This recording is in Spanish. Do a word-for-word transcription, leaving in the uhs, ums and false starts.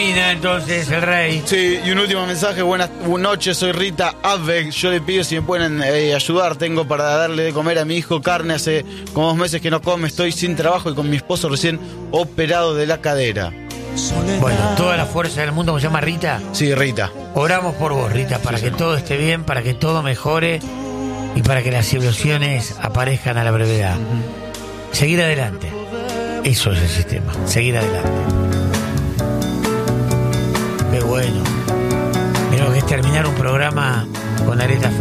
Termina entonces el rey. Sí, y un último mensaje. Buenas noches, soy Rita Abbeck. Yo le pido si me pueden eh, ayudar. Tengo para darle de comer a mi hijo carne. Hace como dos meses que no come. Estoy sin trabajo y con mi esposo recién operado de la cadera. Bueno, toda la fuerza del mundo. ¿Me llama Rita? Sí, Rita. Oramos por vos, Rita, para sí, que sí. todo esté bien, para que todo mejore y para que las soluciones aparezcan a la brevedad. Uh-huh. Seguir adelante. Eso es el sistema. Seguir adelante. Qué bueno. Creo que es terminar un programa con Aretha Franklin.